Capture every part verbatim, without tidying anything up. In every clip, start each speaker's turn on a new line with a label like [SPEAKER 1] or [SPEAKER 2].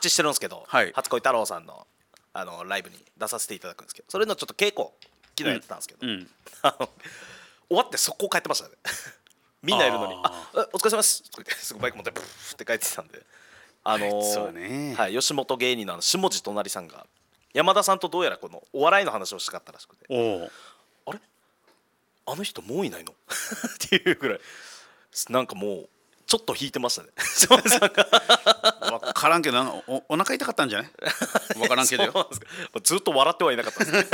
[SPEAKER 1] 知してるんですけど、
[SPEAKER 2] はい、
[SPEAKER 1] 初恋太郎さんのあのライブに出させていただくんですけど、それのちょっと稽古昨日やってたんですけど、うんうん、あの終わって速攻帰ってましたねみんないるのに「ああお疲れ様です」ってすぐバイク持ってブーって帰ってたんで、あのーね、はい、吉本芸人のあの下地隣さんが山田さんとどうやらこのお笑いの話をしたかったらしくて、おあれあの人もういないのっていうぐらいなんかもうちょっと引いてましたね下地さんが
[SPEAKER 2] 分からんけど お, お腹痛かったんじゃない分からんけどよ
[SPEAKER 1] ずっと笑ってはいなかったですね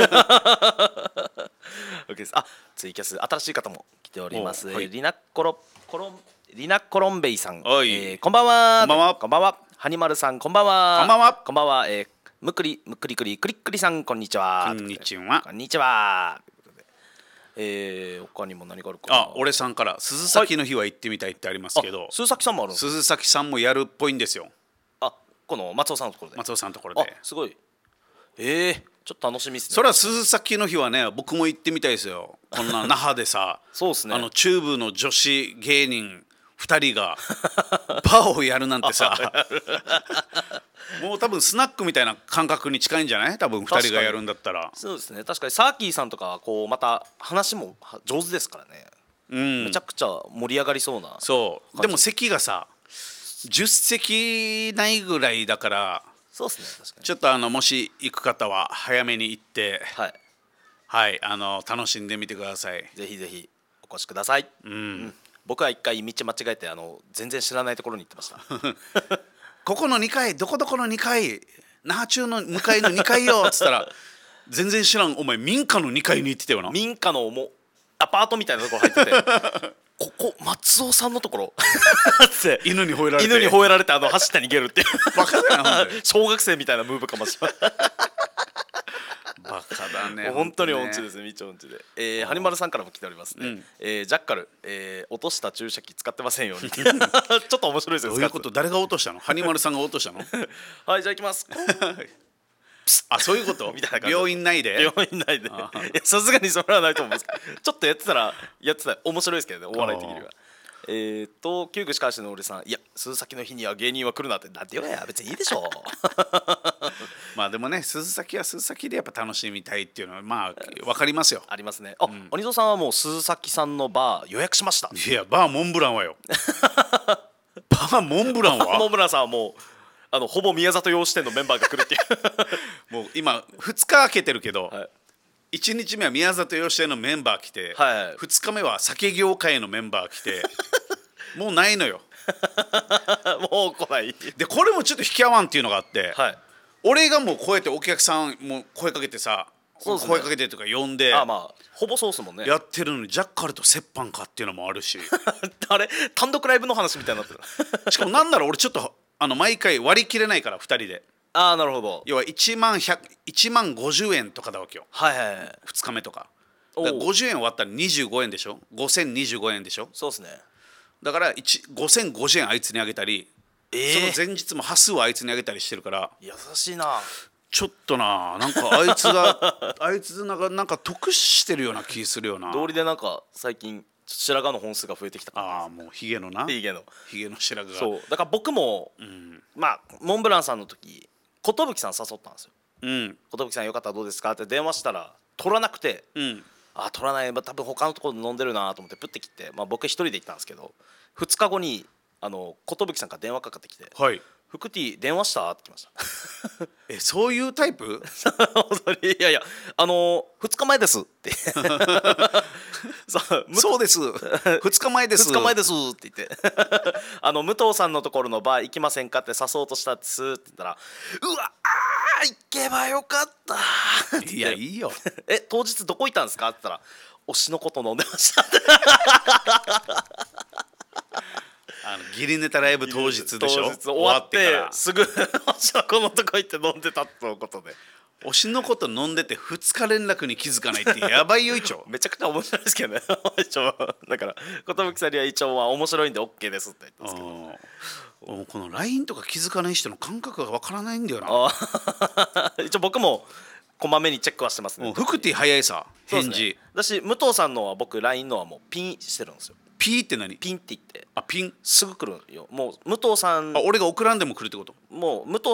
[SPEAKER 1] OK です。あ、ツイキャス新しい方も来ております、はい、リナコロコロンリナコロンベイさん、えー、こんばんは。こんばんは。こんばんは。ハニマルさんこんばんは。
[SPEAKER 2] こんばんは。
[SPEAKER 1] こんばんは、えー、むくりむくりくりくりくりさんこんにちは。
[SPEAKER 2] こんにちは。
[SPEAKER 1] こんにちは。えー、他にも何があるかな。
[SPEAKER 2] あ、俺さんから鈴崎の日は行ってみたいってありますけど、はい、
[SPEAKER 1] 鈴崎さんもあるんですか。
[SPEAKER 2] 鈴崎さんもやるっぽいんですよ。
[SPEAKER 1] あ、この松尾さんのところで。
[SPEAKER 2] 松尾さんのところで。
[SPEAKER 1] あ、すごい。えー、ちょっと楽しみですね。
[SPEAKER 2] それは鈴崎の日はね、僕も行ってみたいですよ。こんな那覇でさ
[SPEAKER 1] そうですね、
[SPEAKER 2] あのチューブの女子芸人ふたりがバーをやるなんてさもう多分スナックみたいな感覚に近いんじゃない？多分ふたりがやるんだったら。
[SPEAKER 1] そうですね、確かにサーキーさんとかはこうまた話も上手ですからね、うん、めちゃくちゃ盛り上がりそうな。
[SPEAKER 2] そうでも席がさじゅっせきないぐらいだから、
[SPEAKER 1] そうですね、確かに
[SPEAKER 2] ちょっとあのもし行く方は早めに行って、
[SPEAKER 1] はい、
[SPEAKER 2] はい、あの楽しんでみてください。
[SPEAKER 1] ぜひぜひお越しください。うん、うん、僕は一回道間違えてあの全然知らないところに行ってました
[SPEAKER 2] ここのにかいどこどこのにかい那覇中の向かいのにかいよっつったら全然知らん、お前民家のにかいに行ってたよな。
[SPEAKER 1] 民家のもうアパートみたいなところ入っててここ松尾さんのところって
[SPEAKER 2] 犬に吠えられて
[SPEAKER 1] 犬に吠えられてあの走って逃げるっていう
[SPEAKER 2] バカだな
[SPEAKER 1] 小学生みたいなムーブかもしれない
[SPEAKER 2] バカだね
[SPEAKER 1] 本当に音痴ですね、みちょ音痴で、えー、ハニマルさんからも来ておりますね、うん、えー、ジャッカル、えー、落とした注射器使ってませんようにちょっと面白いですよ。
[SPEAKER 2] どういうこと？誰が落としたの？ハニマルさんが落としたの
[SPEAKER 1] はい、じゃあ行きます
[SPEAKER 2] あ、そういうこと
[SPEAKER 1] みたいな感じ。
[SPEAKER 2] 病院内で
[SPEAKER 1] 病院内でさすがにそれはないと思うんですけどちょっとやってたらやってたら面白いですけどね、お笑い的には。えーと旧具しかしの俺さん、いや鈴崎の日には芸人は来るなってなんて言うや、別にいいでしょ
[SPEAKER 2] まあでもね、鈴崎は鈴崎でやっぱ楽しみたいっていうのはまあ分かりますよ。
[SPEAKER 1] ありますね。あ、うん、鬼蔵さんはもう鈴崎さんのバー予約しました。
[SPEAKER 2] いや、バーモンブランはよバーモンブランは
[SPEAKER 1] モンブランさんはもうあのほぼ宮里洋支店のメンバーが来るっていう
[SPEAKER 2] もう今ふつか空けてるけど、はい、いちにちめは宮里洋支店のメンバー来て、はいはい、ふつかめは酒業界のメンバー来てもうないのよ
[SPEAKER 1] もう来ない
[SPEAKER 2] で、これもちょっと引き合わんっていうのがあって、はい、俺がもうこうやってお客さんも声かけてさ、そうですね、声かけてとか呼んで、
[SPEAKER 1] あ、まあほぼそうっすもんね、
[SPEAKER 2] やってるのにジャッカルと折半かっていうのもあるし
[SPEAKER 1] あれ単独ライブの話みたいになってる
[SPEAKER 2] しかもなんなら俺ちょっとあの毎回割り切れないからふたりで。
[SPEAKER 1] ああ、なるほど。
[SPEAKER 2] 要はいちまんごじゅうえんとかだわけよ、はいはいはい、ふつかめとかだからごじゅうえん終わったらにじゅうごえんでしょ、ごせんにじゅうごえんでしょ。
[SPEAKER 1] そうですね。
[SPEAKER 2] だからごせんごじゅうえんあいつにあげたり、えー、その前日も端数をあいつにあげたりしてるから、
[SPEAKER 1] 優しいな。
[SPEAKER 2] ちょっとな、なんかあいつがあいつなんかなんか得してるような気するよな。
[SPEAKER 1] 道理でなんか最近白髪の本数が増えてきたから。
[SPEAKER 2] ああ、もうヒゲのな、
[SPEAKER 1] ヒゲの
[SPEAKER 2] ヒゲの白髪が。
[SPEAKER 1] そうだから僕も、うん、まあモンブランさんの時寿さん誘ったんですよ。うん、寿さんよかったらどうですかって電話したら取らなくて、うん、あ取らない、まあ、多分他のところで飲んでるなと思ってプッて切って、まあ、僕一人で行ったんですけど、ふつかごにあの寿さんから電話かかってきて、はい、フクティ電話したって来ました
[SPEAKER 2] え、そういうタイプ
[SPEAKER 1] いやいや、あのふつかまえですって
[SPEAKER 2] そうですふつかまえです
[SPEAKER 1] ふつかまえですって言ってあの武藤さんのところのバー行きませんかって誘おうとしたっすって言ったら、うわあ行けばよかった
[SPEAKER 2] いや、いいよ
[SPEAKER 1] え、当日どこ行ったんですかって言ったら、推しのこと飲んでました
[SPEAKER 2] あのギリネタライブ当日でしょ。
[SPEAKER 1] 当日終わってすぐ推しの子のとこ行って飲んでたということで、
[SPEAKER 2] 推しのこと飲んでてふつか連絡に気づかないってやばいよ。一応
[SPEAKER 1] めちゃくちゃ面白いですけどね一応だから寿さんには一応は面白いんで OK ですって言ったんですけど、
[SPEAKER 2] この ライン とか気づかない人の感覚がわからないんだよな。
[SPEAKER 1] 一応僕もこまめにチェックはしてますね。
[SPEAKER 2] フクティ早いさ返事、
[SPEAKER 1] ね、だし武藤さんのは僕 ライン のはもうピンしてるんですよ。
[SPEAKER 2] ピーって何？
[SPEAKER 1] ピンって言って、
[SPEAKER 2] あ、ピン
[SPEAKER 1] すぐ来るよ。もう武藤さん、
[SPEAKER 2] あ、俺が送らんでも来るってこと？
[SPEAKER 1] もう武藤